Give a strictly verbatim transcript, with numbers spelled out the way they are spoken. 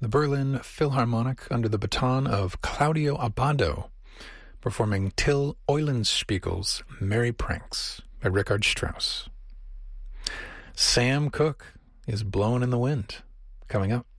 the Berlin Philharmonic under the baton of Claudio Abbado, performing Till Eulenspiegel's Merry Pranks by Richard Strauss. Sam Cooke is Blowing in the Wind, coming up.